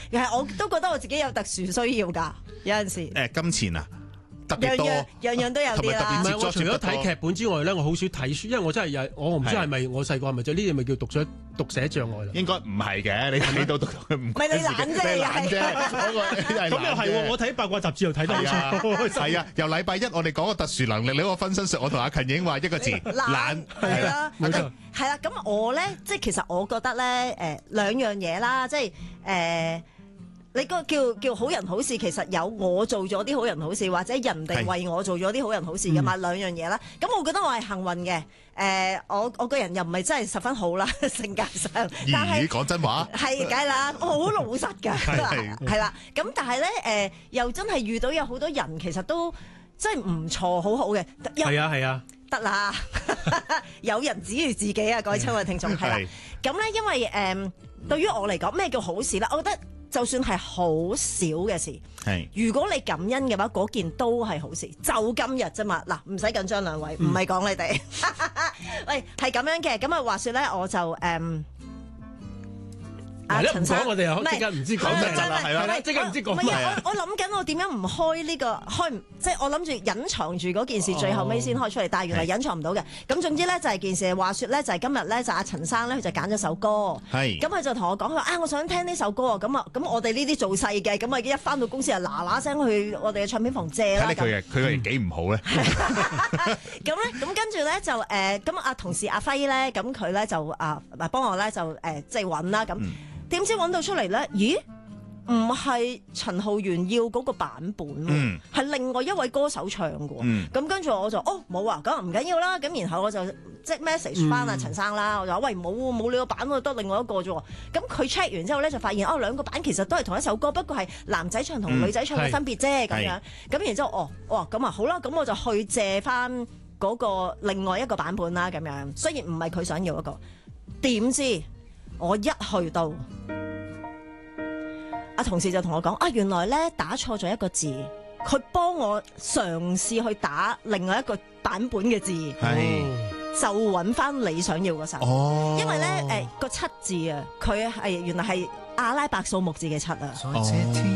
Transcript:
其實我都覺得我自己有特殊需要㗎，有陣時。 金錢啊，特別多， 樣樣都有啲啦。 唔係，我除咗睇劇本之外咧，我好少睇書，因為我真係我唔知係咪我細個係咪就呢啲咪叫讀寫障礙啦？ 應該唔係嘅，你睇到讀唔係你懶啫， 你懶啫。 咁又係，我睇八卦雜誌又睇得好開心。 係啊，由禮拜一我哋講個特殊能力，你個分身術，我同阿勤已經話一個字懶。 係啦， 冇錯。 係啦，咁我咧即係其實我覺得咧兩樣嘢啦，即係你個叫好人好事，其實有我做咗啲好人好事，或者人哋為我做咗啲好人好事㗎嘛，兩樣嘢啦。咁我覺得我係幸運嘅，我個人又唔係真係十分好啦，性格上。但係講真話係梗係啦，我好老實㗎，係啦。咁但係咧又真係遇到有好多人其實都真係唔錯，好好嘅。 係啊。 得啦，有人指住自己啊！各位親愛聽眾，係啦。咁咧，因為對於我嚟講，咩叫好事咧？我覺得就算係好少嘅事，如果你感恩嘅話，嗰件都係好事。就今日啫嘛，嗱，唔使緊張，兩位，唔係講你哋。喂，係咁樣嘅。咁啊，話說咧，我就陳生，我哋又即刻唔知講咩啦，係啦，即刻唔知講咩。 我諗緊我點樣唔開呢個即係我諗住隱藏住嗰件事，最後尾先開出嚟，但係原來隱藏唔到嘅。咁總之咧就係件事，話說咧就係今日咧就阿陳生咧佢就揀咗首歌，咁佢就同我講佢話我想聽呢首歌啊，咁我哋呢啲做細嘅，咁啊一返到公司就嗱嗱聲去我哋嘅唱片房借啦。 睇佢嘅幾唔好咧。 咁跟住咧就咁阿同事阿輝咧，咁佢咧就幫我咧就即係揾啦咁。點知揾到出嚟咧？咦，唔係陳浩源要嗰個版本，係另外一位歌手唱嘅。咁跟住我就冇啊，咁唔緊要啦。咁然後我就即係 message 翻阿陳生啦，我就話喂冇你個版，得另外一個啫。咁佢 check 完之後咧就發現兩個版其實都係同一首歌，不過係男仔唱同女仔唱嘅分別啫咁樣。咁然之後咁啊好啦，咁我就去借翻嗰個另外一個版本啦咁樣。雖然唔係佢想要嗰個，點知我一去到，阿同事就同我講原來咧打錯咗一個字，佢幫我嘗試去打另外一個版本嘅字，就揾翻你想要嗰首。因為咧個七字啊，佢係原來係阿拉伯數目字嘅七啊。